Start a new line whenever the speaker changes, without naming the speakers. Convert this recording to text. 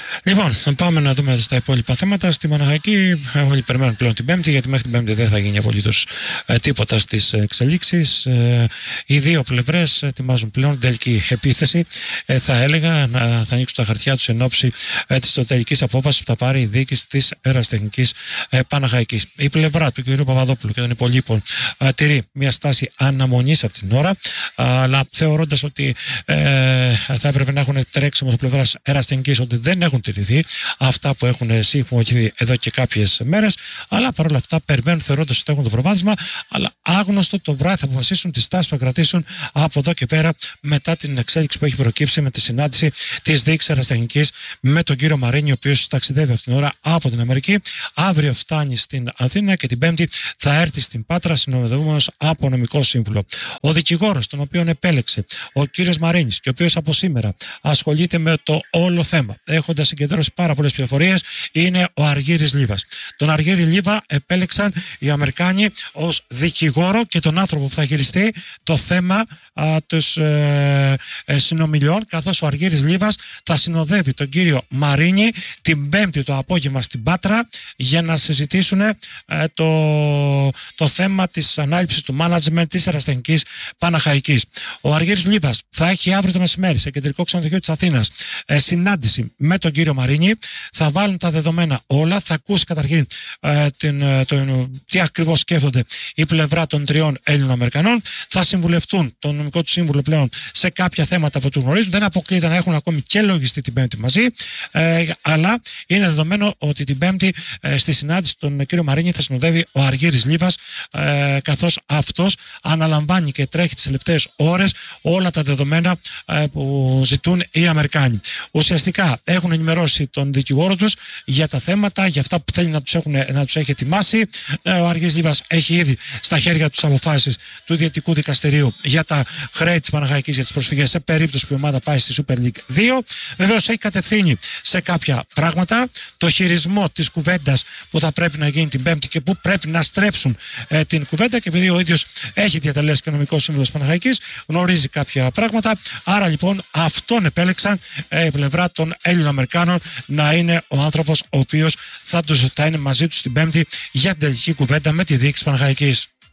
Λοιπόν, πάμε να δούμε τα υπόλοιπα θέματα. Στη Παναχαϊκή, όλοι περιμένουν πλέον την Πέμπτη, γιατί μέχρι την Πέμπτη δεν θα γίνει απολύτως τίποτα στις εξελίξεις. Οι δύο πλευρές ετοιμάζουν πλέον τελική επίθεση. Θα έλεγα θα ανοίξουν τα χαρτιά τους εν ώψη της τελικής απόφασης που θα πάρει η διοίκηση της Ερασιτεχνικής Παναχαϊκής. Η πλευρά του κ. Παπαδόπουλου και των υπολείπων τηρεί μια στάση αναμονής αυτή την ώρα, αλλά θεωρώντας ότι θα έπρεπε να έχουν τρέξιμο από πλευράς Ερασιτεχνικής ότι δεν έχουν τηρηθεί αυτά που έχουν συμφωνηθεί εδώ και κάποιες μέρες, αλλά παρόλα αυτά περιμένουν θεωρώντας ότι έχουν το προβάδισμα, αλλά άγνωστο το βράδυ θα αποφασίσουν τη στάση που θα κρατήσουν από εδώ και πέρα μετά την εξέλιξη που έχει προκύψει με τη συνάντηση της διοίκησης Ερασιτεχνικής με τον κύριο Μαρίνη, ο οποίος ταξιδεύει αυτήν την ώρα από την Αμερική. Αύριο φτάνει στην Αθήνα και την Πέμπτη θα έρθει στην Πάτρα συνοδευόμενος από νομικό σύμβουλο. Ο δικηγόρος, τον οποίον επέλεξε ο κύριος Μαρίνης και ο οποίος από σήμερα ασχολείται με το όλο θέμα, έχοντας συγκεντρώσει πάρα πολλές πληροφορίες, είναι ο Αργύρης Λίβας. Τον Αργύρη Λίβα επέλεξαν οι Αμερικάνοι ως δικηγόρο και τον άνθρωπο που θα χειριστεί το θέμα τους συνομιλιών, καθώς ο Αργύρης Λίβας θα συνοδεύει τον κύριο Μαρίνη την Πέμπτη το απόγευμα στην Πάτρα για να συζητήσουν το θέμα της ανάληψης του management της Ερασιτεχνικής Παναχαϊκής. Ο Αργύρης Λίβας θα έχει αύριο το μεσημέρι σε κεντρικό ξενοδοχείο της Αθήνας συνάντηση με τον κύριο Μαρίνη. Θα βάλουν τα δεδομένα όλα, θα ακούσει καταρχήν τι ακριβώς σκέφτονται η πλευρά των τριών Έλληνο-Αμερικανών, θα συμβουλευτούν τον νομικό του σύμβουλο πλέον σε κάποια θέματα που του γνωρίζουν. Δεν αποκλείεται να έχουν ακόμη και λογιστή την Πέμπτη μαζί, αλλά είναι δεδομένο ότι την Πέμπτη στη συνάντηση τον κύριο Μαρίνη θα συνοδεύει ο Αργύρης Λίβας, καθώς αυτός αναλαμβάνει και τρέχει τις τελευταίες ώρες όλα τα δεδομένα που ζητούν οι Αμερικάνοι. Ουσιαστικά έχουν ενημερώσει τον δικηγόρο τους για τα θέματα, για αυτά που θέλει να τους έχει ετοιμάσει. Ο Αργύρης Λίβας έχει ήδη στα χέρια τους αποφάσεις του Διαιτητικού Δικαστηρίου για τα χρέη της Παναχαϊκής για τις προσφυγές σε περίπτωση που η ομάδα πάει στη Super League 2. Βεβαίως έχει κατευθύνει σε κάποια πράγματα το χειρισμό της κουβέντας που θα πρέπει να γίνει την Πέμπτη και που πρέπει να στρέψουν την κουβέντα, και επειδή ο ίδιος έχει διατελέσει και νομικό σύμβουλο της Παναχαϊκής, γνωρίζει κάποια πράγματα. Άρα λοιπόν αυτόν επέλεξαν η πλευρά των Έλληνο-Αμερικάνων να είναι ο άνθρωπος ο οποίος θα είναι μαζί τους την Πέμπτη για την τελική κουβέντα με τη διοίκηση Παναχαϊκής.